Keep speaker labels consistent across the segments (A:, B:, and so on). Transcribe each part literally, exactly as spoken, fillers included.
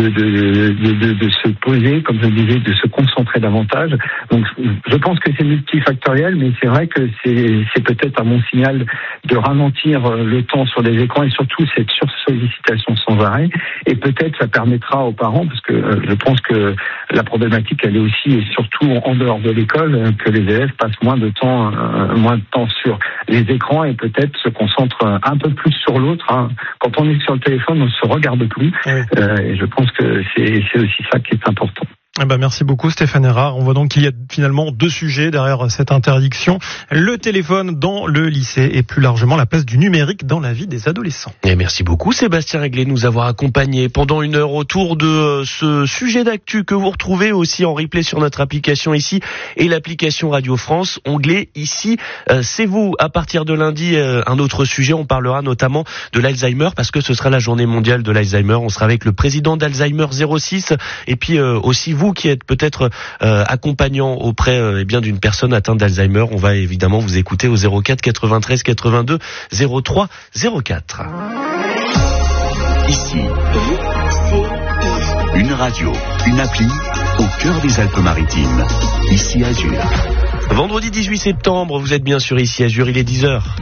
A: de, de, de, de, de se poser, comme je disais, de se concentrer davantage. Donc, je pense que c'est multifactoriel, mais c'est vrai que c'est, c'est peut-être un bon signal de ralentir le temps sur les écrans et surtout cette sursollicitation sans arrêt. Et peut-être ça permettra aux parents, parce que je pense que la problématique, elle est aussi et surtout en dehors de l'école, que les élèves passent moins de temps, euh, moins de temps sur les écrans et peut-être se concentrent un peu plus sur l'autre. Hein. Quand on est sur le téléphone, on ne se regarde plus. Oui. Euh, et je pense que c'est, c'est aussi ça qui est important.
B: Eh ben merci beaucoup Stéphane Erard. On voit donc qu'il y a finalement deux sujets derrière cette interdiction. Le téléphone dans le lycée et plus largement la place du numérique dans la vie des adolescents.
C: Et merci beaucoup Sébastien Réglet de nous avoir accompagnés pendant une heure autour de ce sujet d'actu que vous retrouvez aussi en replay sur notre application ici et l'application Radio France. Onglet ici, euh, c'est vous. À partir de lundi, euh, un autre sujet. On parlera notamment de l'Alzheimer parce que ce sera la journée mondiale de l'Alzheimer. On sera avec le président d'Alzheimer zéro six et puis euh, aussi vous qui êtes peut-être euh, accompagnant auprès euh, eh bien d'une personne atteinte d'Alzheimer. On va évidemment vous écouter au zéro quatre quatre-vingt-treize quatre-vingt-deux zéro trois zéro quatre.
D: Ici, une radio, une appli au cœur des Alpes-Maritimes. Ici Azur.
C: Vendredi dix-huit septembre, vous êtes bien sûr ici Azur, il est dix heures.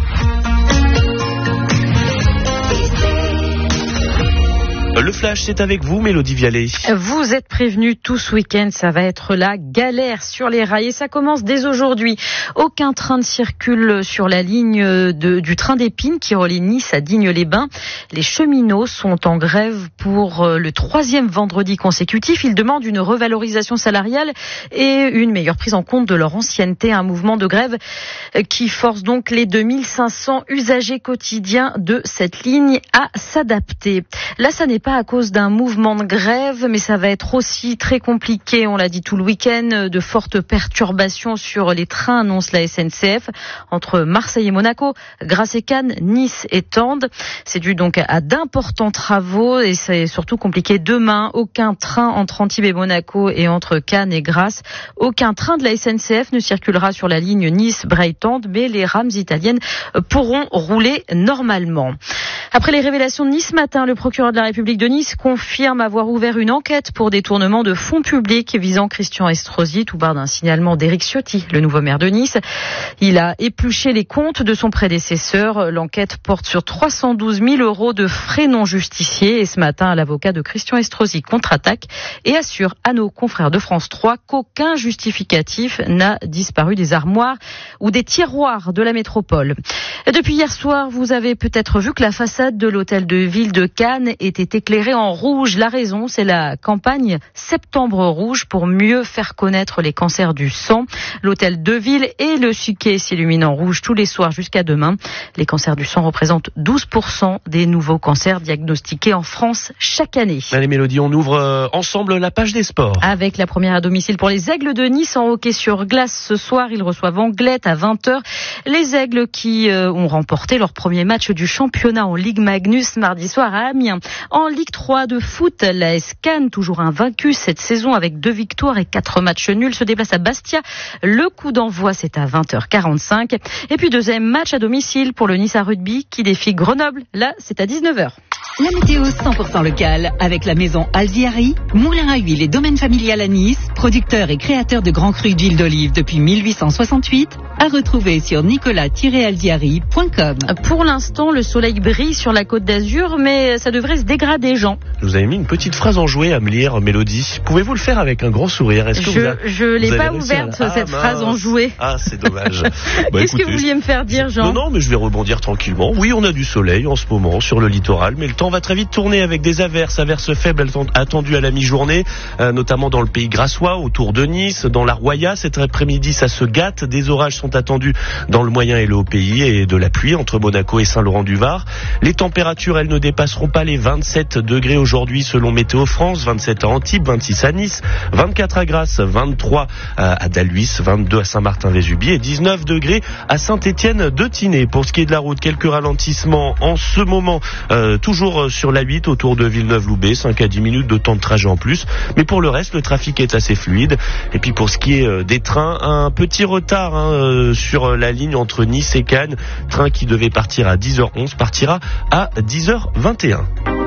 C: Le Flash, c'est avec vous, Mélodie Vialet.
E: Vous êtes prévenus tout ce week-end, ça va être la galère sur les rails et ça commence dès aujourd'hui. Aucun train ne circule sur la ligne de, du train d'Épines qui relie Nice à Digne-les-Bains. Les cheminots sont en grève pour le troisième vendredi consécutif. Ils demandent une revalorisation salariale et une meilleure prise en compte de leur ancienneté. Un mouvement de grève qui force donc les deux mille cinq cents usagers quotidiens de cette ligne à s'adapter. Là, ça n'est pas à cause d'un mouvement de grève, mais ça va être aussi très compliqué, on l'a dit tout le week-end, de fortes perturbations sur les trains, annonce la S N C F, entre Marseille et Monaco, Grasse et Cannes, Nice et Tende. C'est dû donc à d'importants travaux et c'est surtout compliqué demain. Aucun train entre Antibes et Monaco et entre Cannes et Grasse. Aucun train de la S N C F ne circulera sur la ligne Nice-Bray-Tende, mais les rames italiennes pourront rouler normalement. Après les révélations de Nice ce matin, le procureur de la République de Nice confirme avoir ouvert une enquête pour détournement de fonds publics visant Christian Estrosi, tout part d'un signalement d'Éric Ciotti, le nouveau maire de Nice. Il a épluché les comptes de son prédécesseur. L'enquête porte sur trois cent douze mille euros de frais non justifiés. Et ce matin, l'avocat de Christian Estrosi contre-attaque et assure à nos confrères de France trois qu'aucun justificatif n'a disparu des armoires ou des tiroirs de la métropole. Depuis hier soir, vous avez peut-être vu que la façade de l'hôtel de ville de Cannes était éclairée en rouge. La raison, c'est la campagne Septembre Rouge pour mieux faire connaître les cancers du sang. L'hôtel de ville et le Suquet s'illuminent en rouge tous les soirs jusqu'à demain. Les cancers du sang représentent douze pour cent des nouveaux cancers diagnostiqués en France chaque année.
C: Allez Mélodie, on ouvre euh, ensemble la page des sports.
E: Avec la première à domicile pour les Aigles de Nice en hockey sur glace. Ce soir, ils reçoivent Anglette à vingt heures. Les Aigles qui euh, ont remporté leur premier match du championnat en Ligue Magnus mardi soir à Amiens. En Ligue trois de foot, l'A S Cannes, toujours invaincue cette saison avec deux victoires et quatre matchs nuls, se déplace à Bastia. Le coup d'envoi, c'est à vingt heures quarante-cinq. Et puis deuxième match à domicile pour le Nice à rugby qui défie Grenoble. Là, c'est à dix-neuf heures.
F: La météo cent pour cent locale avec la maison Alziari, moulin à huile et domaine familial à Nice, producteur et créateur de grands crus d'huile d'olive depuis mille huit cent soixante-huit, à retrouver sur nicolas tiret alziari point com.
E: Pour l'instant, le soleil brille sur la Côte d'Azur, mais ça devrait se dégrader, Jean.
C: Je vous avais mis une petite phrase enjouée à me lire, Mélodie. Pouvez-vous le faire avec un grand sourire? Est-ce que
E: Je
C: vous a...
E: je l'ai pas ouverte,
C: à...
E: cette
C: ah,
E: phrase enjouée.
C: Ah, c'est dommage. Bah,
E: Qu'est-ce
C: écoutez,
E: que vous vouliez me faire dire, Jean?
C: Non, non, mais je vais rebondir tranquillement. Oui, on a du soleil en ce moment sur le littoral, mais le temps va très vite tourner avec des averses, averses faibles attendues à la mi-journée, euh, notamment dans le pays grassois, autour de Nice, dans la Roya. Cet après-midi, ça se gâte. Des orages sont attendus dans le moyen et le haut pays et de la pluie entre Monaco et Saint-Laurent-du-Var. Les températures, elles ne dépasseront pas les vingt-sept degrés aujourd'hui selon Météo France, vingt-sept à Antibes, vingt-six à Nice, vingt-quatre à Grasse, vingt-trois à Dalhuis, vingt-deux à Saint-Martin-Vésubie et dix-neuf degrés à Saint-Étienne-de-Tinée. Pour ce qui est de la route, quelques ralentissements en ce moment, euh, toujours sur la huit autour de Villeneuve-Loubet, cinq à dix minutes de temps de trajet en plus. Mais pour le reste, le trafic est assez fluide. Et puis pour ce qui est des trains, un petit retard hein, sur la ligne entre Nice et Cannes. Train qui devait partir à dix heures onze partira à dix heures vingt et un.